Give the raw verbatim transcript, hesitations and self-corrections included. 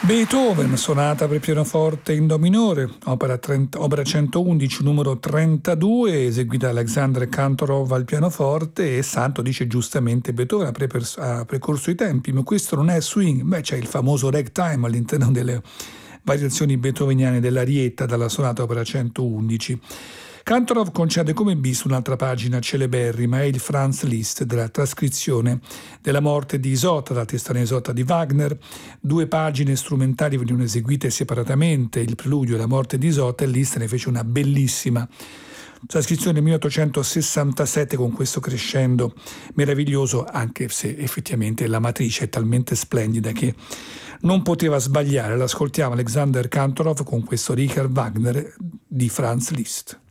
Beethoven, sonata per pianoforte in do minore, opera, trenta, opera centoundici, numero trentadue, eseguita da Alexander Kantorov al pianoforte. E Santo dice giustamente Beethoven ha, prepers- ha precorso i tempi, ma questo non è swing. Beh, c'è il famoso ragtime all'interno delle variazioni beethoveniane dell'Arietta dalla sonata opera centoundici. Kantorov concede come bis un'altra pagina celeberrima, è il Franz Liszt della trascrizione della morte di Isotta, la testana Isotta di Wagner. Due pagine strumentali venivano eseguite separatamente, il preludio e la morte di Isotta, e Liszt ne fece una bellissima trascrizione nel milleottocentosessantasette con questo crescendo meraviglioso, anche se effettivamente la matrice è talmente splendida che non poteva sbagliare. L'ascoltiamo Alexander Kantorov con questo Richard Wagner di Franz Liszt.